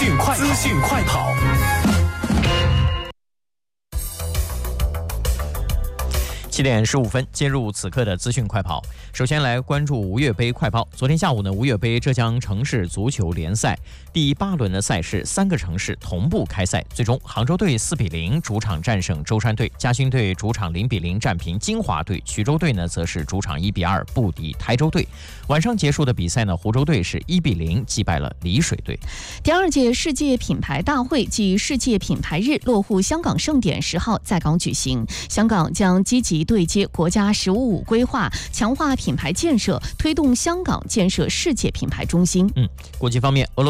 讯快跑。7点15分，进入此刻的资讯快跑。首先来关注吴越杯快报。昨天下午呢，吴越杯浙江城市足球联赛第8轮的赛事，3个城市同步开赛。最终，杭州队4比0主场战胜舟山队，嘉兴队主场0比0战平金华队，衢州队呢则是主场1比2不敌台州队。晚上结束的比赛呢，湖州队是1比0击败了丽水队。 第2届世界品牌大会暨世界品牌日落户香港盛典10号在港举行，香港将积极对接国家“15+5”规划，强化品牌建设，推动香港建设世界品牌中心。 国际方面，俄罗斯